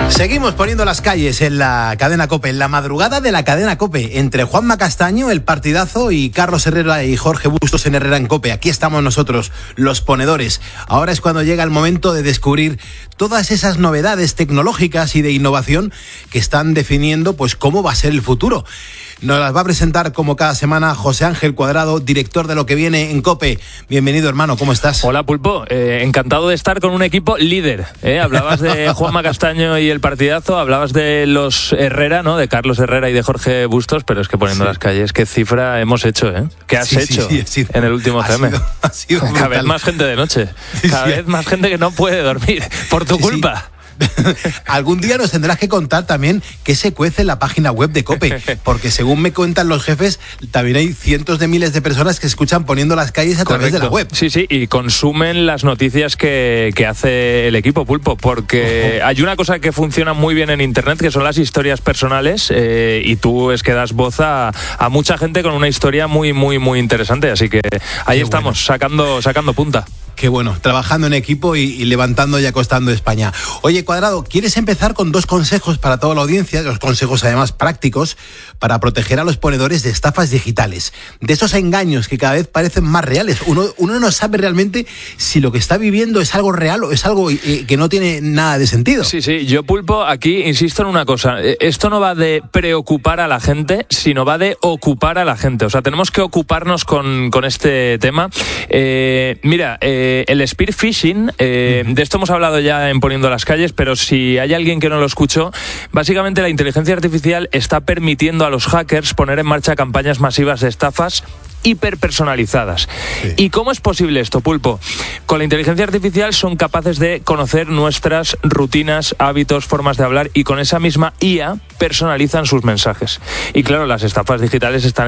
Seguimos poniendo las calles en la cadena COPE, en la madrugada de la cadena COPE, entre Juanma Castaño, el partidazo, y Carlos Herrera y Jorge Bustos en Herrera en COPE. Aquí estamos nosotros, los ponedores. Ahora es cuando llega el momento de descubrir todas esas novedades tecnológicas y de innovación que están definiendo pues cómo va a ser el futuro. Nos las va a presentar como cada semana José Ángel Cuadrado, director de Lo que Viene en COPE. Bienvenido, hermano, ¿cómo estás? Hola, Pulpo. Encantado de estar con un equipo líder. Hablabas de Juanma Castaño y el partidazo, hablabas de los Herrera, ¿no? De Carlos Herrera y de Jorge Bustos, pero es que poniendo las calles, ¿qué cifra hemos hecho, ¿Qué has hecho en el último GM? Ha sido cada vez más gente de noche. Cada vez más gente que no puede dormir por tu culpa. Algún día nos tendrás que contar también qué se cuece en la página web de COPE, porque según me cuentan los jefes, también hay cientos de miles de personas que escuchan poniendo las calles a través de la web. Sí, y consumen las noticias que hace el equipo, Pulpo, porque hay una cosa que funciona muy bien en internet, que son las historias personales, y tú es que das voz a mucha gente con una historia muy, muy, muy interesante, así que ahí estamos, sacando punta. Qué bueno, trabajando en equipo y levantando y acostando España. Oye, Cuadrado, ¿quieres empezar con 2 consejos para toda la audiencia? 2 consejos además prácticos para proteger a los ponedores de estafas digitales, de esos engaños que cada vez parecen más reales. Uno no sabe realmente si lo que está viviendo es algo real o es algo que no tiene nada de sentido. Sí, yo, Pulpo, aquí insisto en una cosa. Esto no va de preocupar a la gente, sino va de ocupar a la gente. O sea, tenemos que ocuparnos con este tema. Mira, el spear phishing, de esto hemos hablado ya en Poniendo las calles, pero si hay alguien que no lo escuchó, básicamente la inteligencia artificial está permitiendo a los hackers poner en marcha campañas masivas de estafas hiperpersonalizadas. Sí. ¿Y cómo es posible esto, Pulpo? Con la inteligencia artificial son capaces de conocer nuestras rutinas, hábitos, formas de hablar, y con esa misma IA personalizan sus mensajes. Y claro, las estafas digitales están